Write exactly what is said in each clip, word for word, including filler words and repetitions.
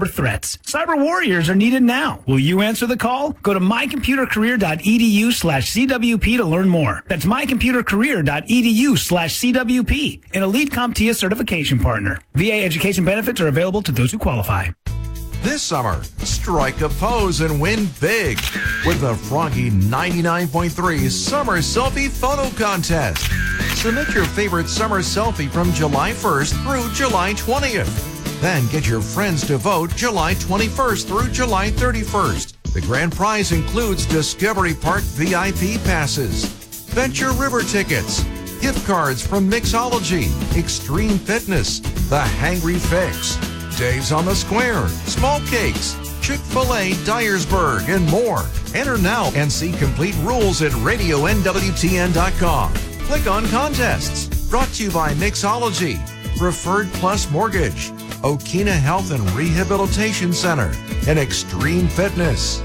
threats. Cyber warriors are needed now. Will you answer the call? Go to mycomputercareer.edu slash CWP to learn more. That's mycomputercareer.edu slash CWP, an Elite CompTIA certification partner. V A education benefits are available to those who qualify. This summer, strike a pose and win big with the Froggy ninety-nine point three Summer Selfie Photo Contest. Submit your favorite summer selfie from July first through July twentieth. Then get your friends to vote July twenty-first through July thirty-first. The grand prize includes Discovery Park V I P passes, Venture River tickets, gift cards from Mixology, Extreme Fitness, The Hangry Fix, Dave's on the Square, Small Cakes, Chick-fil-A Dyersburg, and more. Enter now and see complete rules at radio N W T N dot com. Click on Contests. Brought to you by Mixology, Preferred Plus Mortgage, Okina Health and Rehabilitation Center, and Extreme Fitness.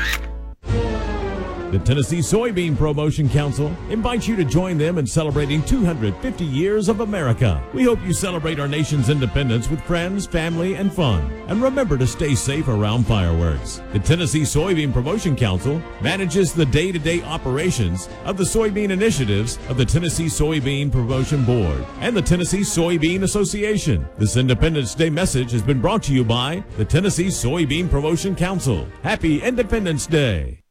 The Tennessee Soybean Promotion Council invites you to join them in celebrating two hundred fifty years of America. We hope you celebrate our nation's independence with friends, family, and fun. And remember to stay safe around fireworks. The Tennessee Soybean Promotion Council manages the day-to-day operations of the soybean initiatives of the Tennessee Soybean Promotion Board and the Tennessee Soybean Association. This Independence Day message has been brought to you by the Tennessee Soybean Promotion Council. Happy Independence Day.